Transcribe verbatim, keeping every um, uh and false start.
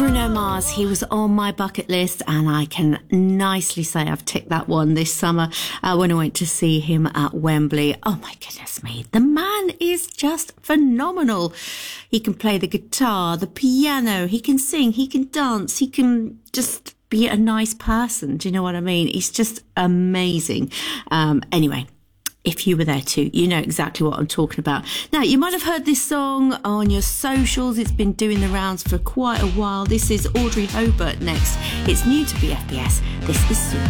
Bruno Mars, he was on my bucket list, and I can nicely say I've ticked that one this summer uh, when I went to see him at Wembley. Oh my goodness me, the man is just phenomenal. He can play the guitar, the piano, he can sing, he can dance, he can just be a nice person. Do you know what I mean? He's just amazing. Um, anyway, if you were there too, you know exactly what I'm talking about. Now, you might have heard this song on your socials. It's been doing the rounds for quite a while. This is Audrey Hobart next. It's new to B F B S. This is Super.